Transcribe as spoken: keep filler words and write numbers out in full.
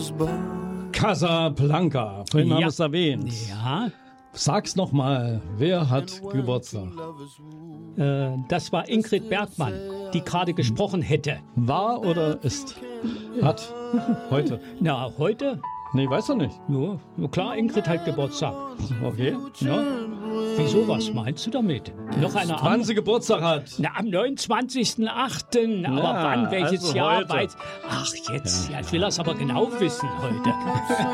Casablanca, vorhin haben wir es erwähnt. Ja. Sag's nochmal, wer hat Geburtstag? Äh, das war Ingrid Bergmann, die gerade gesprochen hätte. War oder ist? Hat. Heute. Na, heute? Nee, weiß er nicht. Ja, na klar, Ingrid hat Geburtstag. Okay. Ja. Wieso, was meinst du damit? Noch eine Wann andere? sie Geburtstag hat. Na, am neunundzwanzigsten achten Aber Ja, wann, welches also Jahr? heute. Weiß... Ach, jetzt. Ja, ich will das aber genau wissen heute.